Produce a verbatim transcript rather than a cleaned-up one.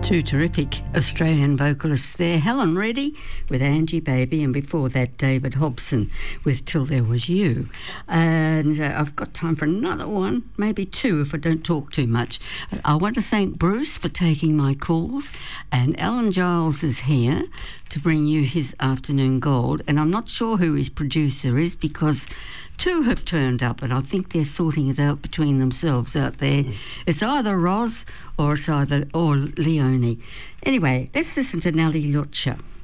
Two terrific Australian vocalists there, Helen Reddy with Angie Baby, and before that David Hobson with Till There Was You. And uh, I've got time for another one, maybe two if I don't talk too much. I want to thank Bruce for taking my calls, and Alan Giles is here to bring you his afternoon gold, and I'm not sure who his producer is because two have turned up, and I think they're sorting it out between themselves out there. Mm. It's either Roz or it's either or Leonie. Anyway, let's listen to Nelly Lucha.